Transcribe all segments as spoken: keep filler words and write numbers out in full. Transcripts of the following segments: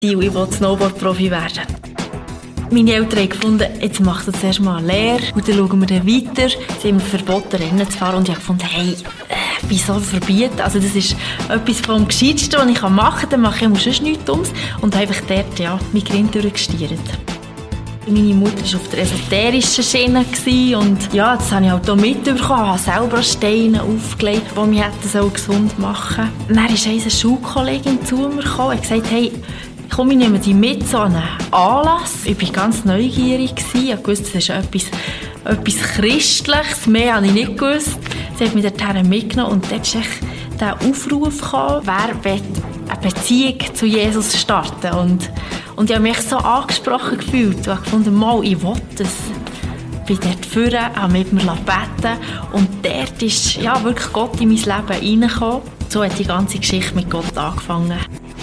Ich will Snowboard-Profi werden. Meine Eltern haben gefunden, jetzt macht er zuerst mal eine Lehre und dann schauen wir dann weiter. Sie haben mir verboten, Rennen zu fahren und ich habe gefunden, hey, äh, wieso verbieten? Also das ist etwas vom Gescheitsten, was ich machen kann. Dann mache ich sonst nichts Dummes und habe einfach dort ja, mein Grind durchgestiert. Meine Mutter war auf der esoterischen Schiene und ja, das habe ich auch hier mitbekommen. Ich habe selber Steine aufgelegt, die mich hätten gesund machen sollen. Dann ist eine Schulkollegin zu mir gekommen und gesagt, hey, komm, ich nehme dich mit zu einem Anlass. Ich war ganz neugierig. Ich wusste, das ist etwas, etwas Christliches. Mehr habe ich nicht gewusst. Sie hat mich dorthin mitgenommen und dort kam der Aufruf gekommen, wer will eine Beziehung zu Jesus starten. Und, und ich habe mich so angesprochen gefühlt. Ich habe gefunden, mal, ich will das. Ich bin dort vorne, habe mit mir beten und dort ist ja, wirklich Gott in mein Leben reingekommen. So hat die ganze Geschichte mit Gott angefangen.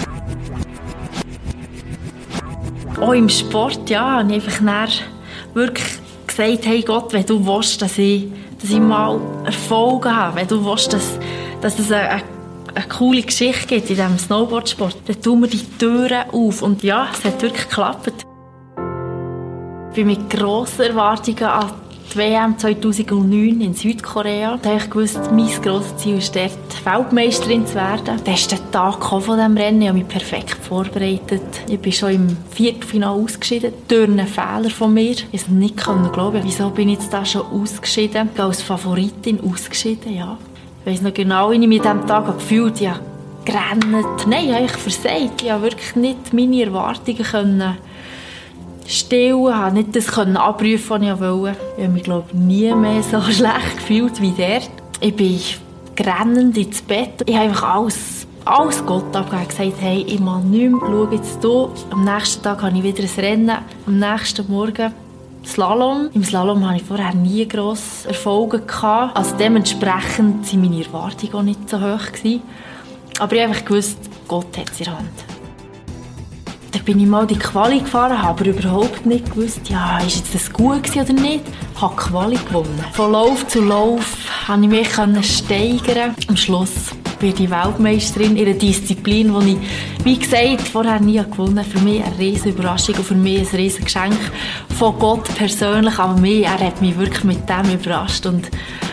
Auch im Sport, ja, habe ich einfach wirklich gesagt, hey Gott, wenn du willst, dass ich, dass ich mal Erfolg habe, wenn du willst, dass, dass es eine, eine coole Geschichte gibt in diesem Snowboardsport, dann tun wir die Türen auf. Und ja, es hat wirklich geklappt. Ich bin mit grossen Erwartungen an die W M zweitausendneun in Südkorea. Da habe ich gewusst, mein grosses Ziel ist dort, Weltmeisterin zu werden. Der beste Tag von diesem Rennen. Ich habe mich perfekt vorbereitet. Ich bin schon im Viertelfinale ausgeschieden. Durch einen Fehler von mir. Ich konnte es nicht glauben. Wieso bin ich jetzt da schon ausgeschieden? Ich bin als Favoritin ausgeschieden, ja. Ich weiss noch genau, wie ich mich an diesem Tag gefühlt habe. Ich habe gerannt. Nein, ich habe versagt. Ich konnte wirklich nicht meine Erwartungen können stillen, habe nicht das abrufen, was ich wollte. Ich habe mich, glaube ich, nie mehr so schlecht gefühlt wie dort. Ich bin rennend ins Bett. Ich habe einfach alles, alles Gott abgegeben und gesagt, hey, ich mache nichts mehr, schau jetzt hier. Am nächsten Tag habe ich wieder ein Rennen. Am nächsten Morgen Slalom. Im Slalom hatte ich vorher nie grosse Erfolge gehabt. Also dementsprechend waren meine Erwartungen auch nicht so hoch gewesen. Aber ich habe einfach gewusst, Gott hat es in der Hand. Dann bin ich mal die Quali gefahren, habe aber überhaupt nicht gewusst, ja, ist jetzt das gut gewesen oder nicht. Ich habe die Quali gewonnen. Von Lauf zu Lauf konnte ich mich steigern. Am Schluss bin ich Weltmeisterin in einer Disziplin, die ich, wie gesagt, vorher nie gewonnen habe. Für mich eine riesige Überraschung und für mich ein riesiges Geschenk von Gott persönlich. Aber mich, er hat mich wirklich mit dem überrascht und,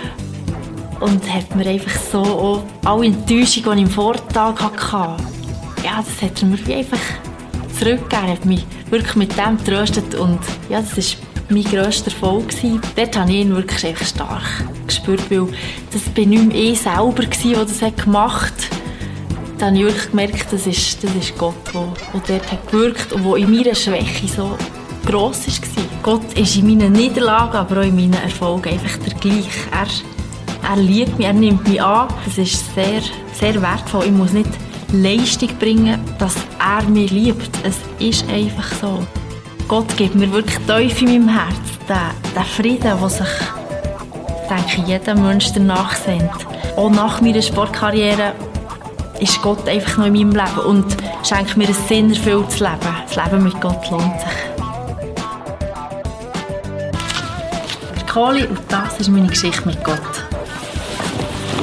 und hat mir einfach so auch alle Enttäuschungen, die ich im Vortag hatte, ja, das hat er mir einfach zurückgegeben, hat mich wirklich mit dem getröstet und ja, das war mein grösster Erfolg gewesen. Dort habe ich ihn wirklich einfach stark gespürt, weil das bin nicht mehr ich selber gewesen, der das gemacht hat. Da habe ich wirklich gemerkt, das ist, das ist Gott, der, der dort hat gewirkt und der in meiner Schwäche so gross war. Gott ist in meinen Niederlagen, aber auch in meinen Erfolgen einfach der gleiche. Er, er liebt mich, er nimmt mich an. Das ist sehr, sehr wertvoll. Ich muss nicht Leistung bringen, dass er mich liebt. Es ist einfach so. Gott gibt mir wirklich tief in meinem Herz den, den Frieden, der sich, denke ich, jeder Mensch danach sehnt. Auch nach meiner Sportkarriere ist Gott einfach noch in meinem Leben und schenkt mir ein sinnerfülltes Leben. Das Leben mit Gott lohnt sich. Ich bin Kohli und das ist meine Geschichte mit Gott.